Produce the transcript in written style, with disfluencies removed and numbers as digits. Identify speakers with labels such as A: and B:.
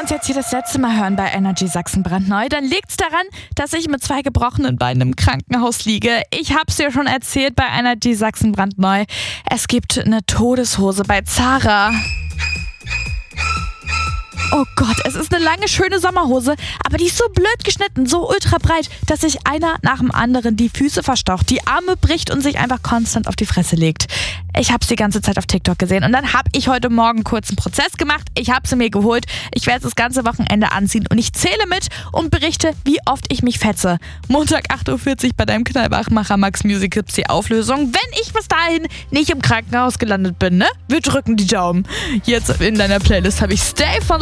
A: uns jetzt hier das letzte Mal hören bei Energy Sachsen brandneu, dann liegt's daran, dass ich mit 2 gebrochenen Beinen im Krankenhaus liege. Ich hab's dir schon erzählt bei Energy Sachsen brandneu. Es gibt eine Todeshose bei Zara. Oh Gott, es ist eine lange, schöne Sommerhose, aber die ist so blöd geschnitten, so ultra breit, dass sich einer nach dem anderen die Füße verstaucht, die Arme bricht und sich einfach konstant auf die Fresse legt. Ich habe es die ganze Zeit auf TikTok gesehen und dann habe ich heute Morgen kurz einen Prozess gemacht. Ich habe sie mir geholt. Ich werde es das ganze Wochenende anziehen und ich zähle mit und berichte, wie oft ich mich fetze. Montag 8.40 Uhr bei deinem Knallbachmacher Max Music gibt's die Auflösung. Wenn ich bis dahin nicht im Krankenhaus gelandet bin, ne? Wir drücken die Daumen. Jetzt in deiner Playlist habe ich Stay von